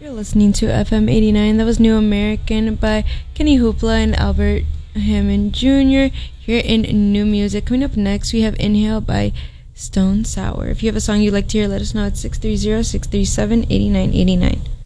You're listening to FM 89. That was New American by Kenny Hoopla and Albert Hammond Jr. here in New Music. Coming up next, we have Inhale by Stone Sour. If you have a song you'd like to hear, let us know at 630-637-8989.